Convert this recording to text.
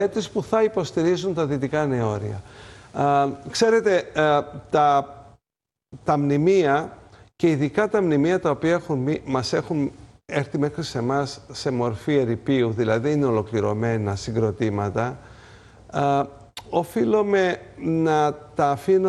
που θα υποστηρίζουν τα Δυτικά Νεόρια. Ξέρετε, τα μνημεία και ειδικά τα μνημεία τα οποία μας έχουν έρθει μέχρι σε εμάς σε μορφή ερειπίου, δηλαδή είναι ολοκληρωμένα συγκροτήματα, οφείλουμε να τα αφήνω